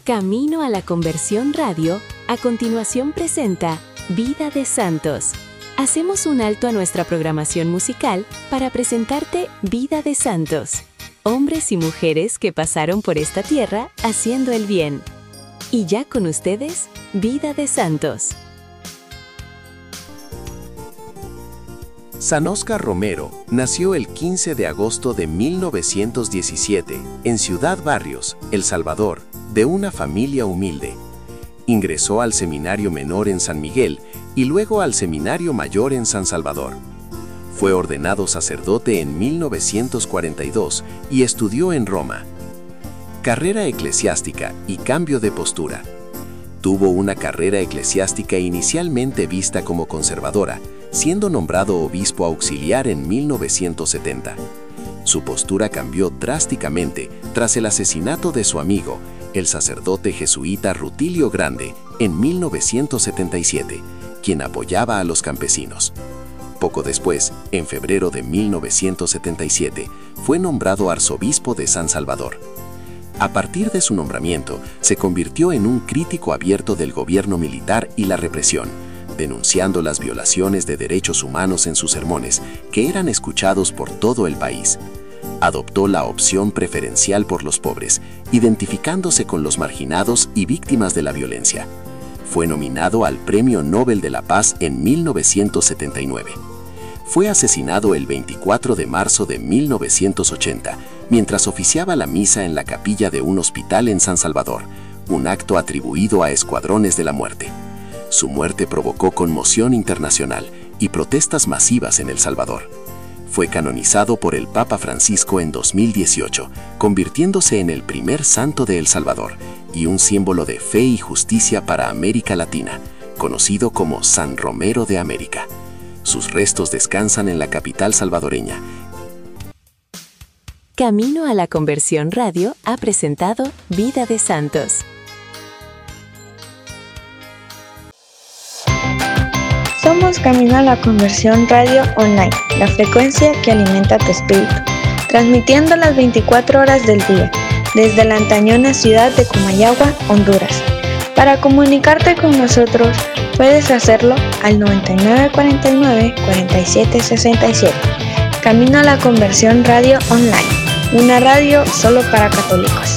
Camino a la Conversión Radio, a continuación presenta Vida de Santos. Hacemos un alto a nuestra programación musical para presentarte Vida de Santos, hombres y mujeres que pasaron por esta tierra haciendo el bien. Y ya con ustedes, Vida de Santos. San Óscar Romero nació el 15 de agosto de 1917 en Ciudad Barrios, El Salvador, de una familia humilde. Ingresó al Seminario Menor en San Miguel y luego al Seminario Mayor en San Salvador. Fue ordenado sacerdote en 1942 y estudió en Roma. Carrera eclesiástica y cambio de postura. Tuvo una carrera eclesiástica inicialmente vista como conservadora, siendo nombrado obispo auxiliar en 1970. Su postura cambió drásticamente tras el asesinato de su amigo, el sacerdote jesuita Rutilio Grande, en 1977, quien apoyaba a los campesinos. Poco después, en febrero de 1977, fue nombrado arzobispo de San Salvador. A partir de su nombramiento, se convirtió en un crítico abierto del gobierno militar y la represión, denunciando las violaciones de derechos humanos en sus sermones, que eran escuchados por todo el país. Adoptó la opción preferencial por los pobres, identificándose con los marginados y víctimas de la violencia. Fue nominado al Premio Nobel de la Paz en 1979. Fue asesinado el 24 de marzo de 1980, mientras oficiaba la misa en la capilla de un hospital en San Salvador, un acto atribuido a escuadrones de la muerte. Su muerte provocó conmoción internacional y protestas masivas en El Salvador. Fue canonizado por el Papa Francisco en 2018, convirtiéndose en el primer santo de El Salvador y un símbolo de fe y justicia para América Latina, conocido como San Romero de América. Sus restos descansan en la capital salvadoreña. Camino a la Conversión Radio ha presentado Vida de Santos. Somos Camino a la Conversión Radio Online, la frecuencia que alimenta tu espíritu, transmitiendo las 24 horas del día, desde la antañona ciudad de Comayagua, Honduras. Para comunicarte con nosotros, puedes hacerlo al 9949-4767. Camino a la Conversión Radio Online, una radio solo para católicos.